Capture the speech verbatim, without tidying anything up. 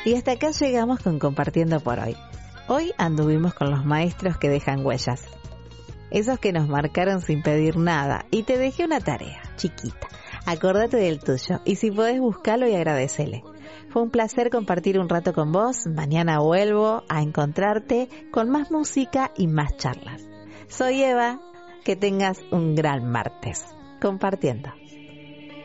Y hasta acá llegamos con Compartiendo por hoy. Hoy anduvimos con los maestros que dejan huellas. Esos que nos marcaron sin pedir nada. Y te dejé una tarea, chiquita. Acordate del tuyo. Y si podés, buscalo y agradecele. Fue un placer compartir un rato con vos. Mañana vuelvo a encontrarte con más música y más charlas. Soy Eva. Que tengas un gran martes. Compartiendo.